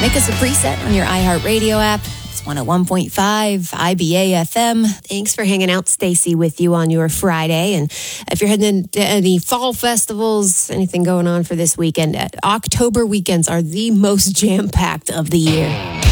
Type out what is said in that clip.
Make us a preset on your iHeartRadio app. It's 101.5 IBA FM. Thanks for hanging out, Stacy, with you on your Friday. And if you're heading into any fall festivals, anything going on for this weekend, October weekends are the most jam-packed of the year.